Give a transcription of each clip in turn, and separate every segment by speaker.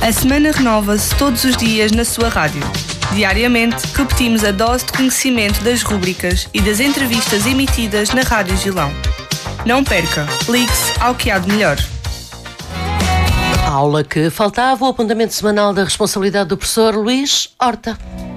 Speaker 1: A semana renova-se todos os dias na sua rádio. Diariamente, repetimos a dose de conhecimento das rúbricas e das entrevistas emitidas na Rádio Gilão. Não perca, ligue-se ao que há de melhor.
Speaker 2: A aula que faltava, o apontamento semanal da responsabilidade do professor Luís Horta.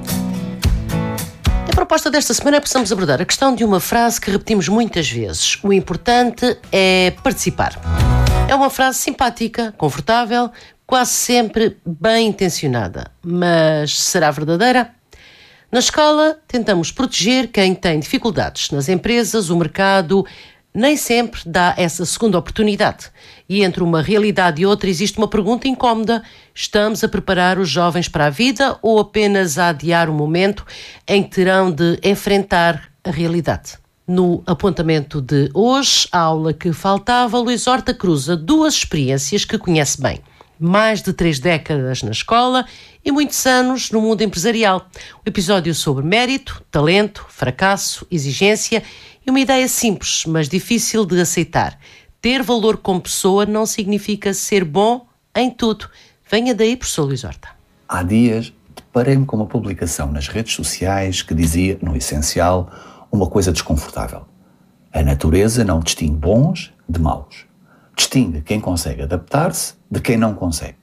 Speaker 2: A proposta desta semana é que possamos abordar a questão de uma frase que repetimos muitas vezes. O importante é participar. É uma frase simpática, confortável, quase sempre bem intencionada. Mas será verdadeira? Na escola, tentamos proteger quem tem dificuldades. Nas empresas, o mercado nem sempre dá essa segunda oportunidade. E entre uma realidade e outra existe uma pergunta incómoda. Estamos a preparar os jovens para a vida ou apenas a adiar o momento em que terão de enfrentar a realidade? No apontamento de hoje, a aula que faltava, Luís Horta cruza duas experiências que conhece bem. Mais de 3 décadas na escola e muitos anos no mundo empresarial. Um episódio sobre mérito, talento, fracasso, exigência e uma ideia simples, mas difícil de aceitar. Ter valor como pessoa não significa ser bom em tudo. Venha daí, professor Luís Horta.
Speaker 3: Há dias deparei-me com uma publicação nas redes sociais que dizia, no essencial, uma coisa desconfortável. A natureza não distingue bons de maus. Distingue quem consegue adaptar-se de quem não consegue.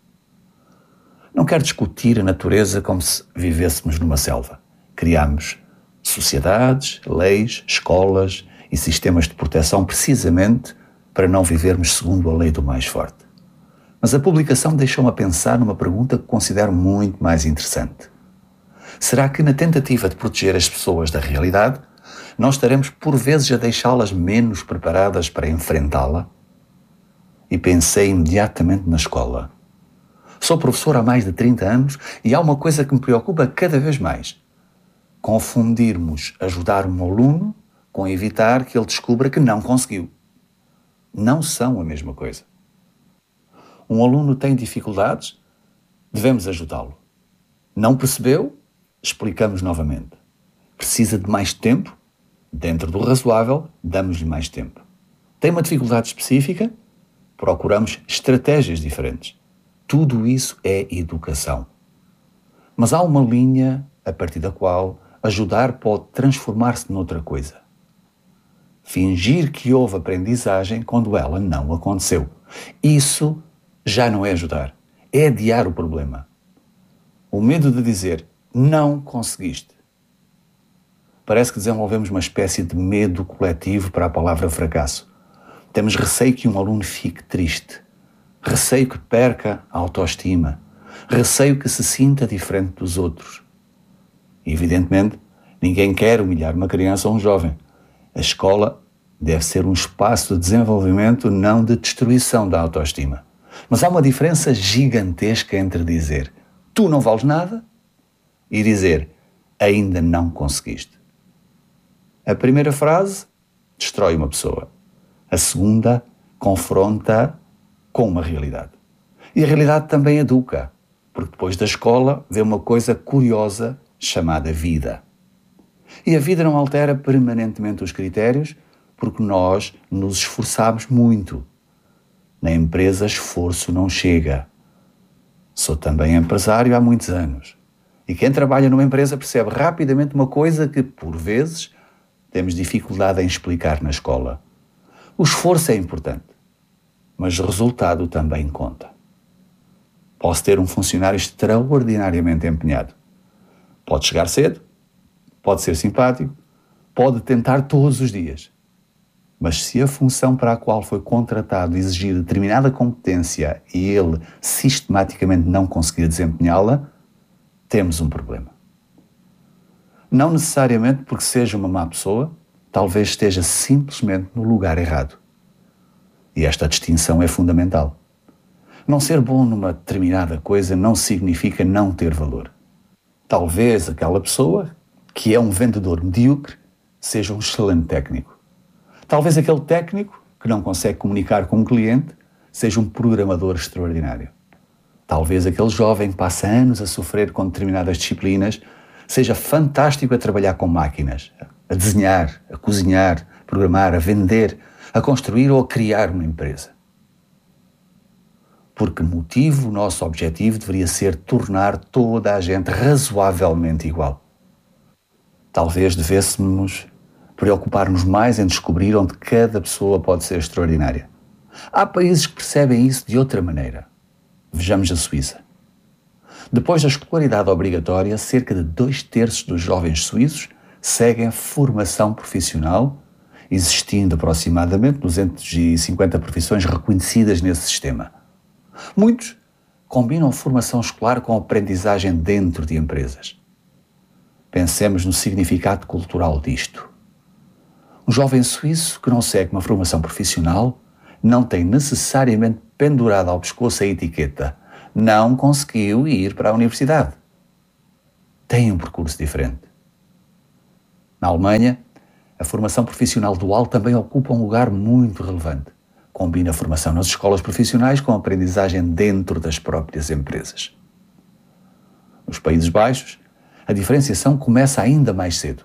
Speaker 3: Não quero discutir a natureza como se vivêssemos numa selva. Criamos sociedades, leis, escolas e sistemas de proteção precisamente para não vivermos segundo a lei do mais forte. Mas a publicação deixou-me a pensar numa pergunta que considero muito mais interessante. Será que na tentativa de proteger as pessoas da realidade, nós estaremos por vezes a deixá-las menos preparadas para enfrentá-la? E pensei imediatamente na escola. Sou professor há mais de 30 anos e há uma coisa que me preocupa cada vez mais. Confundirmos ajudar um aluno com evitar que ele descubra que não conseguiu. Não são a mesma coisa. Um aluno tem dificuldades, devemos ajudá-lo. Não percebeu? Explicamos novamente. Precisa de mais tempo? Dentro do razoável, damos-lhe mais tempo. Tem uma dificuldade específica? Procuramos estratégias diferentes. Tudo isso é educação. Mas há uma linha a partir da qual ajudar pode transformar-se noutra coisa. Fingir que houve aprendizagem quando ela não aconteceu. Isso já não é ajudar. É adiar o problema. O medo de dizer não conseguiste. Parece que desenvolvemos uma espécie de medo coletivo para a palavra fracasso. Temos receio que um aluno fique triste. Receio que perca a autoestima. Receio que se sinta diferente dos outros. Evidentemente, ninguém quer humilhar uma criança ou um jovem. A escola deve ser um espaço de desenvolvimento, não de destruição da autoestima. Mas há uma diferença gigantesca entre dizer tu não vales nada e dizer ainda não conseguiste. A primeira frase destrói uma pessoa. A segunda confronta com uma realidade. E a realidade também educa, porque depois da escola vê uma coisa curiosa chamada vida. E a vida não altera permanentemente os critérios, porque nós nos esforçamos muito. Na empresa, esforço não chega. Sou também empresário há muitos anos. E quem trabalha numa empresa percebe rapidamente uma coisa que, por vezes, temos dificuldade em explicar na escola. O esforço é importante, mas o resultado também conta. Posso ter um funcionário extraordinariamente empenhado. Pode chegar cedo, pode ser simpático, pode tentar todos os dias. Mas se a função para a qual foi contratado exigir determinada competência e ele sistematicamente não conseguir desempenhá-la, temos um problema. Não necessariamente porque seja uma má pessoa, talvez esteja simplesmente no lugar errado. E esta distinção é fundamental. Não ser bom numa determinada coisa não significa não ter valor. Talvez aquela pessoa, que é um vendedor medíocre, seja um excelente técnico. Talvez aquele técnico, que não consegue comunicar com um cliente, seja um programador extraordinário. Talvez aquele jovem que passa anos a sofrer com determinadas disciplinas seja fantástico a trabalhar com máquinas, a desenhar, a cozinhar, a programar, a vender, a construir ou a criar uma empresa. Por que motivo o nosso objetivo deveria ser tornar toda a gente razoavelmente igual? Talvez devêssemos preocupar-nos mais em descobrir onde cada pessoa pode ser extraordinária. Há países que percebem isso de outra maneira. Vejamos a Suíça. Depois da escolaridade obrigatória, cerca de 2/3 dos jovens suíços seguem a formação profissional, existindo aproximadamente 250 profissões reconhecidas nesse sistema. Muitos combinam formação escolar com aprendizagem dentro de empresas. Pensemos no significado cultural disto. Um jovem suíço que não segue uma formação profissional não tem necessariamente pendurada ao pescoço a etiqueta "não conseguiu ir para a universidade". Tem um percurso diferente. Na Alemanha, a formação profissional dual também ocupa um lugar muito relevante. Combina a formação nas escolas profissionais com a aprendizagem dentro das próprias empresas. Nos Países Baixos, a diferenciação começa ainda mais cedo.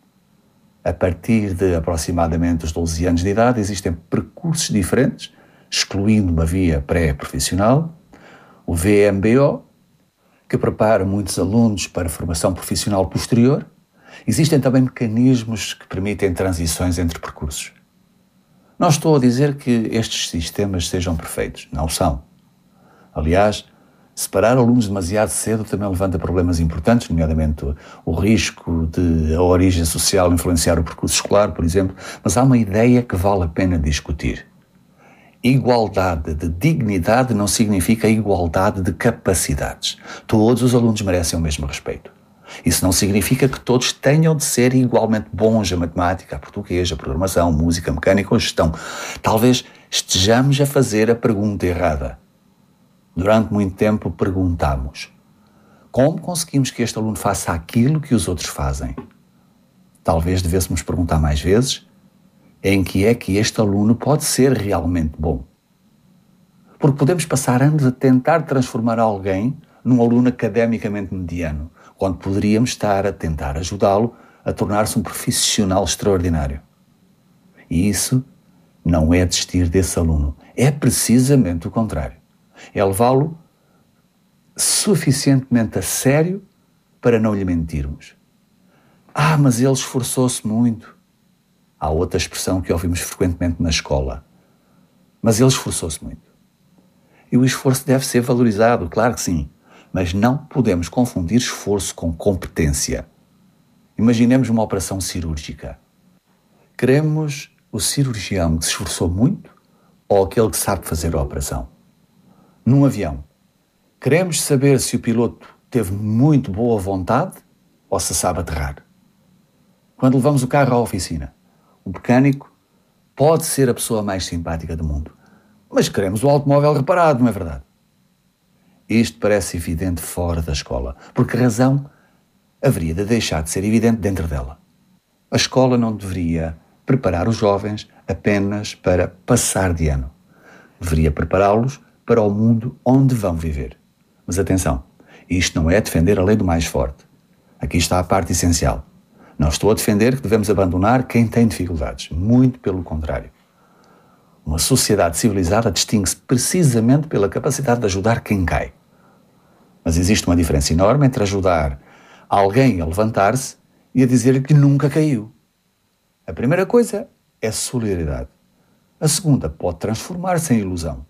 Speaker 3: A partir de aproximadamente os 12 anos de idade, existem percursos diferentes, excluindo uma via pré-profissional, o VMBO, que prepara muitos alunos para a formação profissional posterior. Existem também mecanismos que permitem transições entre percursos. Não estou a dizer que estes sistemas sejam perfeitos, não são. Aliás, separar alunos demasiado cedo também levanta problemas importantes, nomeadamente o risco de a origem social influenciar o percurso escolar, por exemplo, mas há uma ideia que vale a pena discutir. Igualdade de dignidade não significa igualdade de capacidades. Todos os alunos merecem o mesmo respeito. Isso não significa que todos tenham de ser igualmente bons a matemática, a português, a programação, música, mecânica ou gestão. Talvez estejamos a fazer a pergunta errada. Durante muito tempo perguntamos: como conseguimos que este aluno faça aquilo que os outros fazem? Talvez devêssemos perguntar mais vezes: em que é que este aluno pode ser realmente bom? Porque podemos passar anos a tentar transformar alguém num aluno academicamente mediano, quando poderíamos estar a tentar ajudá-lo a tornar-se um profissional extraordinário. E isso não é desistir desse aluno, é precisamente o contrário. É levá-lo suficientemente a sério para não lhe mentirmos. Mas ele esforçou-se muito. Há outra expressão que ouvimos frequentemente na escola. Mas ele esforçou-se muito. E o esforço deve ser valorizado, claro que sim. Mas não podemos confundir esforço com competência. Imaginemos uma operação cirúrgica. Queremos o cirurgião que se esforçou muito ou aquele que sabe fazer a operação? Num avião, queremos saber se o piloto teve muito boa vontade ou se sabe aterrar. Quando levamos o carro à oficina, o mecânico pode ser a pessoa mais simpática do mundo, mas queremos o automóvel reparado, não é verdade? Isto parece evidente fora da escola, porque a razão haveria de deixar de ser evidente dentro dela. A escola não deveria preparar os jovens apenas para passar de ano. Deveria prepará-los para o mundo onde vão viver. Mas atenção, isto não é defender a lei do mais forte. Aqui está a parte essencial. Não estou a defender que devemos abandonar quem tem dificuldades. Muito pelo contrário. Uma sociedade civilizada distingue-se precisamente pela capacidade de ajudar quem cai. Mas existe uma diferença enorme entre ajudar alguém a levantar-se e a dizer-lhe que nunca caiu. A primeira coisa é solidariedade. A segunda pode transformar-se em ilusão.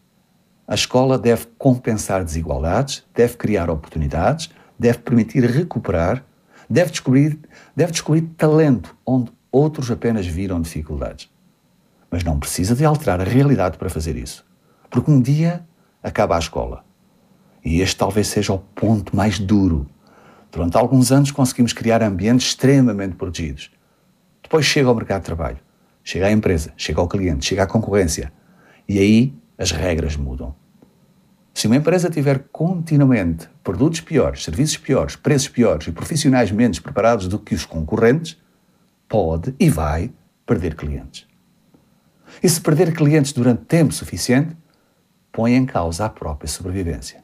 Speaker 3: A escola deve compensar desigualdades, deve criar oportunidades, deve permitir recuperar, deve descobrir talento onde outros apenas viram dificuldades. Mas não precisa de alterar a realidade para fazer isso. Porque um dia acaba a escola. E este talvez seja o ponto mais duro. Durante alguns anos conseguimos criar ambientes extremamente protegidos. Depois chega ao mercado de trabalho, chega à empresa, chega ao cliente, chega à concorrência. E aí as regras mudam. Se uma empresa tiver continuamente produtos piores, serviços piores, preços piores e profissionais menos preparados do que os concorrentes, pode e vai perder clientes. E se perder clientes durante tempo suficiente, põe em causa a própria sobrevivência.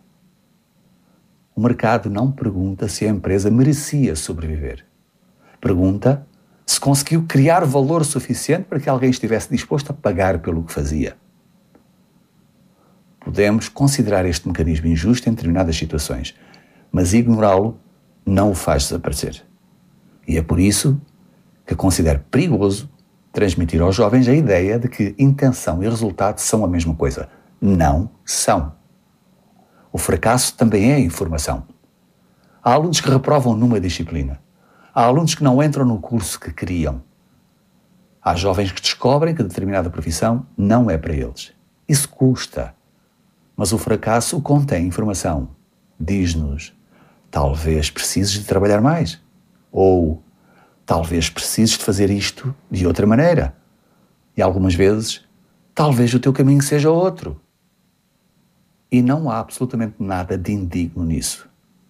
Speaker 3: O mercado não pergunta se a empresa merecia sobreviver. Pergunta se conseguiu criar valor suficiente para que alguém estivesse disposto a pagar pelo que fazia. Podemos considerar este mecanismo injusto em determinadas situações, mas ignorá-lo não o faz desaparecer. E é por isso que considero perigoso transmitir aos jovens a ideia de que intenção e resultado são a mesma coisa. Não são. O fracasso também é informação. Há alunos que reprovam numa disciplina. Há alunos que não entram no curso que queriam. Há jovens que descobrem que determinada profissão não é para eles. Isso custa. Mas o fracasso contém informação. Diz-nos, talvez precises de trabalhar mais. Ou, talvez precises de fazer isto de outra maneira. E algumas vezes, talvez o teu caminho seja outro. E não há absolutamente nada de indigno nisso.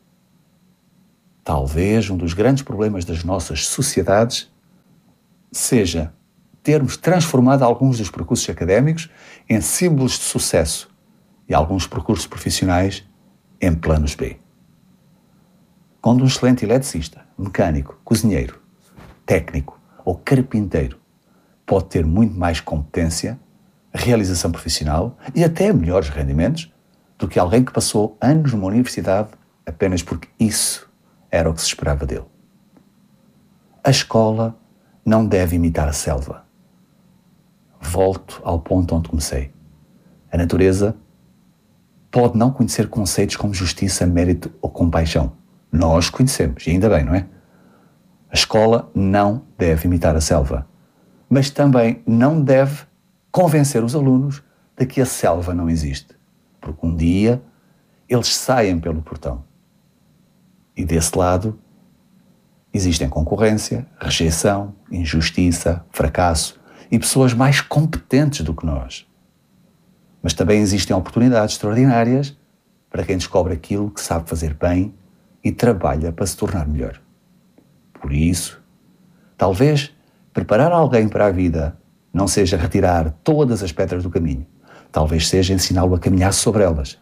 Speaker 3: Talvez um dos grandes problemas das nossas sociedades seja termos transformado alguns dos percursos académicos em símbolos de sucesso e alguns percursos profissionais em planos B. Quando um excelente eletricista, mecânico, cozinheiro, técnico ou carpinteiro pode ter muito mais competência, realização profissional e até melhores rendimentos do que alguém que passou anos numa universidade apenas porque isso era o que se esperava dele. A escola não deve imitar a selva. Volto ao ponto onde comecei. A natureza pode não conhecer conceitos como justiça, mérito ou compaixão. Nós conhecemos, e ainda bem, não é? A escola não deve imitar a selva, mas também não deve convencer os alunos de que a selva não existe, porque um dia eles saem pelo portão. E desse lado existem concorrência, rejeição, injustiça, fracasso e pessoas mais competentes do que nós. Mas também existem oportunidades extraordinárias para quem descobre aquilo que sabe fazer bem e trabalha para se tornar melhor. Por isso, talvez preparar alguém para a vida não seja retirar todas as pedras do caminho, talvez seja ensiná-lo a caminhar sobre elas.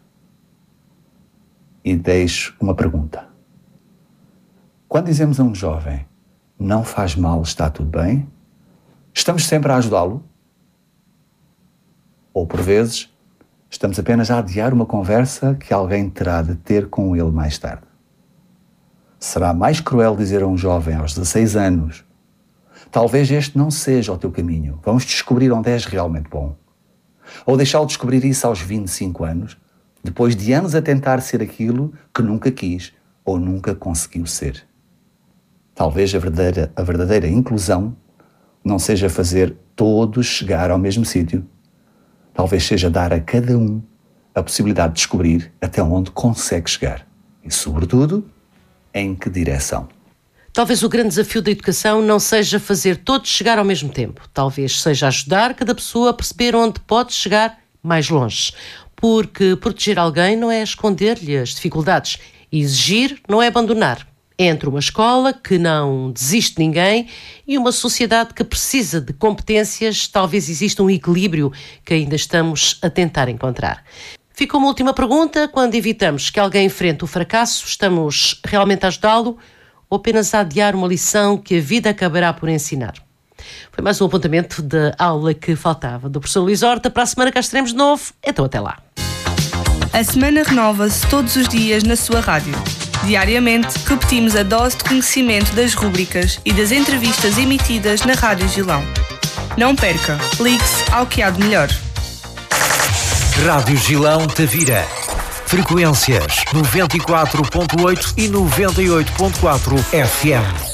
Speaker 3: E deixo uma pergunta. Quando dizemos a um jovem, não faz mal, está tudo bem, estamos sempre a ajudá-lo? Ou, por vezes, estamos apenas a adiar uma conversa que alguém terá de ter com ele mais tarde? Será mais cruel dizer a um jovem aos 16 anos, talvez este não seja o teu caminho, vamos descobrir onde és realmente bom. Ou deixá-lo descobrir isso aos 25 anos, depois de anos a tentar ser aquilo que nunca quis ou nunca conseguiu ser. Talvez a verdadeira inclusão não seja fazer todos chegar ao mesmo sítio. Talvez seja dar a cada um a possibilidade de descobrir até onde consegue chegar. E, sobretudo, em que direção.
Speaker 2: Talvez o grande desafio da educação não seja fazer todos chegar ao mesmo tempo. Talvez seja ajudar cada pessoa a perceber onde pode chegar mais longe. Porque proteger alguém não é esconder-lhe as dificuldades. Exigir não é abandonar. Entre uma escola que não desiste de ninguém e uma sociedade que precisa de competências, talvez exista um equilíbrio que ainda estamos a tentar encontrar. Fica uma última pergunta. Quando evitamos que alguém enfrente o fracasso, estamos realmente a ajudá-lo ou apenas a adiar uma lição que a vida acabará por ensinar? Foi mais um apontamento da aula que faltava do professor Luís Horta. Para a semana cá estaremos de novo. Então até lá.
Speaker 1: A semana renova-se todos os dias na sua rádio. Diariamente, repetimos a dose de conhecimento das rúbricas e das entrevistas emitidas na Rádio Gilão. Não perca, ligue-se ao que há de melhor.
Speaker 4: Rádio Gilão Tavira. Frequências 94.8 e 98.4 FM.